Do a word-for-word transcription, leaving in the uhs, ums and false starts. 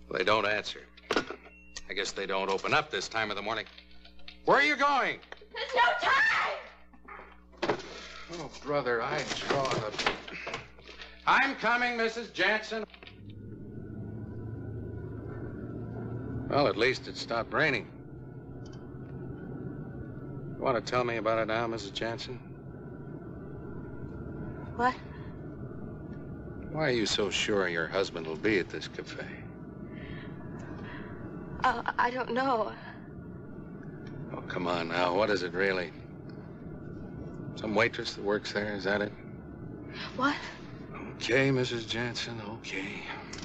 They don't answer. I guess they don't open up this time of the morning. Where are you going? There's no time! Oh, brother, I draw the... I'm coming, Missus Jansen. Well, at least it stopped raining. You want to tell me about it now, Missus Jansen? What? Why are you so sure your husband will be at this cafe? Uh, I don't know. Oh, come on now. What is it really? Some waitress that works there, is that it? What? Okay, Missus Jansen, okay.